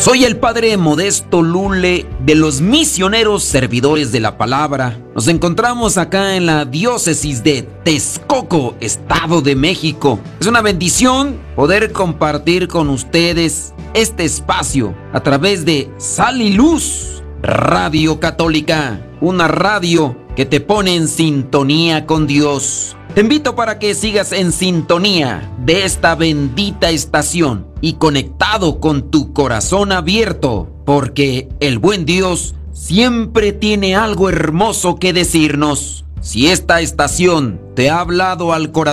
Soy el padre Modesto Lule de los misioneros servidores de la palabra. Nos encontramos acá en la diócesis de Texcoco, Estado de México. Es una bendición poder compartir con ustedes este espacio a través de Sal y Luz Radio Católica, una radio que te pone en sintonía con Dios. Te invito para que sigas en sintonía de esta bendita estación y conectado con tu corazón abierto, porque el buen Dios siempre tiene algo hermoso que decirnos. Si esta estación te ha hablado al corazón,